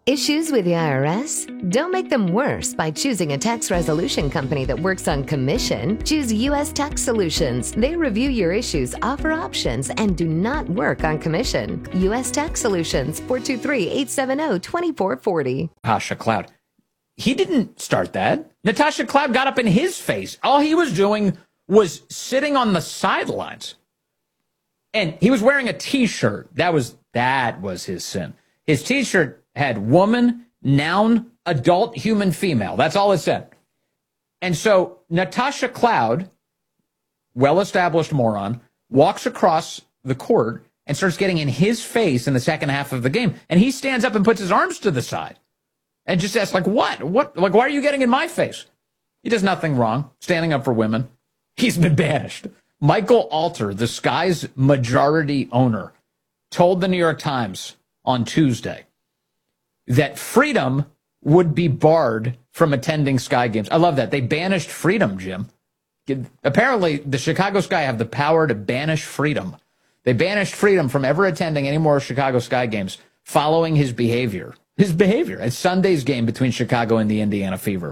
Issues with the IRS? Don't make them worse by choosing a tax resolution company that works on commission. Choose U.S. Tax Solutions. They review your issues, offer options, and do not work on commission. U.S. Tax Solutions, 423-870-2440. Natasha Cloud. He didn't start that. Natasha Cloud got up in his face. All he was doing was sitting on the sidelines. And he was wearing a T-shirt. That was his sin. His T-shirt had woman, noun, adult, human, female. That's all it said. And so Natasha Cloud, well-established moron, walks across the court and starts getting in his face in the second half of the game. And he stands up and puts his arms to the side and just asks, like, what? Like, why are you getting in my face? He does nothing wrong, standing up for women. He's been banished. Michael Alter, the Sky's majority owner, told the New York Times on Tuesday that Freedom would be barred from attending Sky games. I love that. They banished Freedom, Jim. Apparently, the Chicago Sky have the power to banish Freedom. They banished Freedom from ever attending any more Chicago Sky games following his behavior. His behavior at Sunday's game between Chicago and the Indiana Fever.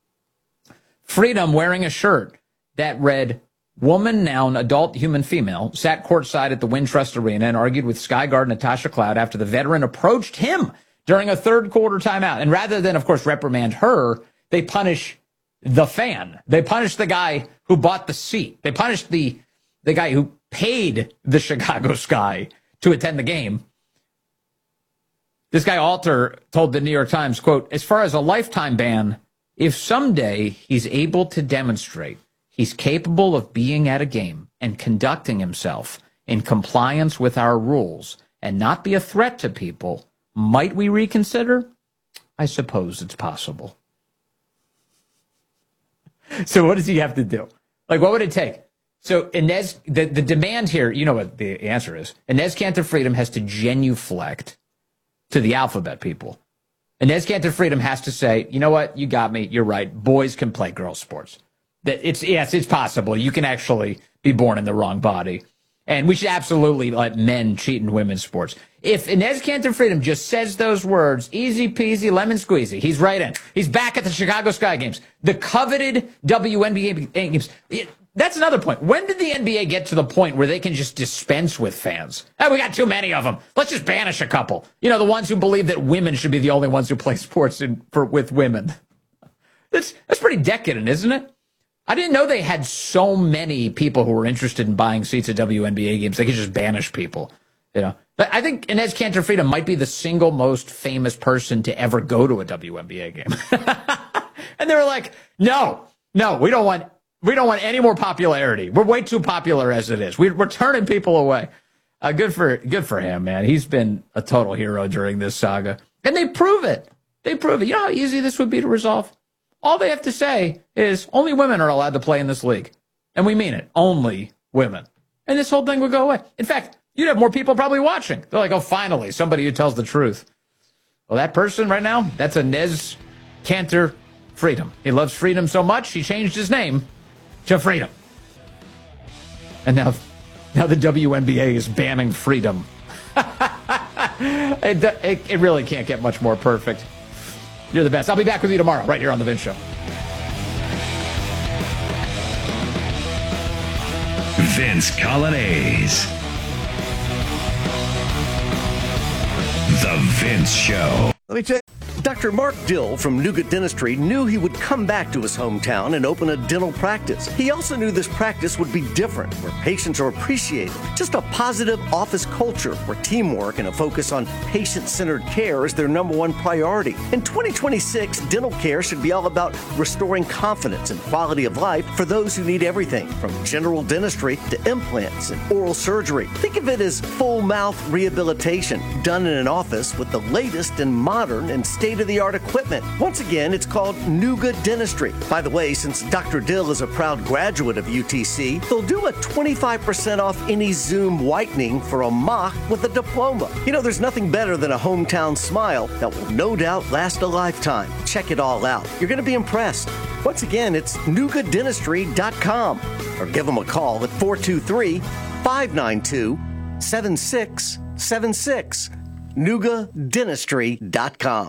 Freedom, wearing a shirt that read, woman, noun, adult, human, female, sat courtside at the Wintrust Arena and argued with Sky guard Natasha Cloud after the veteran approached him during a third quarter timeout. And rather than, of course, reprimand her, they punish the fan. They punish the guy who bought the seat. They punish the guy who paid the Chicago Sky to attend the game. This guy Alter told the New York Times, quote, as far as a lifetime ban, if someday he's able to demonstrate he's capable of being at a game and conducting himself in compliance with our rules and not be a threat to people, might we reconsider? I suppose it's possible. So what does he have to do? Like, what would it take? So Inez, the demand here, you know what the answer is. Inez Cantor Freedom has to genuflect to the alphabet people. Inez Cantor Freedom has to say, you know what? You got me. You're right. Boys can play girls' sports. It's possible. You can actually be born in the wrong body. And we should absolutely let men cheat in women's sports. If Inez Cantor Freedom just says those words, easy peasy, lemon squeezy, he's right in. He's back at the Chicago Sky games, the coveted WNBA games. That's another point. When did the NBA get to the point where they can just dispense with fans? We got too many of them. Let's just banish a couple. You know, the ones who believe that women should be the only ones who play sports with women. That's pretty decadent, isn't it? I didn't know they had so many people who were interested in buying seats at WNBA games. They could just banish people, you know. But I think Inez Cantor Freedom might be the single most famous person to ever go to a WNBA game. And they were like, no, we don't want any more popularity. We're way too popular as it is. We're turning people away. Good for him, man. He's been a total hero during this saga. And they prove it. You know how easy this would be to resolve? All they have to say is only women are allowed to play in this league. And we mean it. Only women. And this whole thing would go away. In fact, you'd have more people probably watching. They're like, oh, finally, somebody who tells the truth. Well, that person right now, that's Inez Cantor Freedom. He loves freedom so much, he changed his name to Freedom. And now the WNBA is banning freedom. It really can't get much more perfect. You're the best. I'll be back with you tomorrow, right here on The Vince Show. Vince Coglianese. The Vince Show. Let me tell you. Dr. Mark Dill from Nuga Dentistry knew he would come back to his hometown and open a dental practice. He also knew this practice would be different, where patients are appreciated. Just a positive office culture where teamwork and a focus on patient-centered care is their number one priority. In 2026, dental care should be all about restoring confidence and quality of life for those who need everything, from general dentistry to implants and oral surgery. Think of it as full mouth rehabilitation done in an office with the latest and modern and state-of-the-art equipment. Once again, it's called Nuga Dentistry. By the way, since Dr. Dill is a proud graduate of UTC, they'll do a 25% off any Zoom whitening for a mock with a diploma. You know, there's nothing better than a hometown smile that will no doubt last a lifetime. Check it all out. You're going to be impressed. Once again, it's NugaDentistry.com or give them a call at 423-592-7676. NugaDentistry.com.